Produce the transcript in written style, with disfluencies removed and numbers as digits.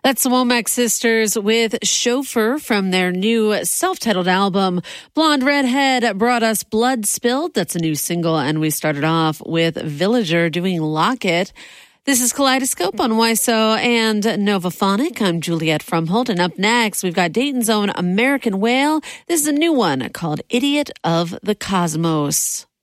That's the Womack Sisters with Chauffeur from their new self-titled album. Blonde Redhead brought us Blood Spilled. That's a new single. And we started off with Villager doing Lock It. This is Kaleidoscope on YSO and Novaphonic. I'm Juliette Frumhold. And up next, we've got Dayton's own American Whale. This is a new one called Idiot of the Cosmos.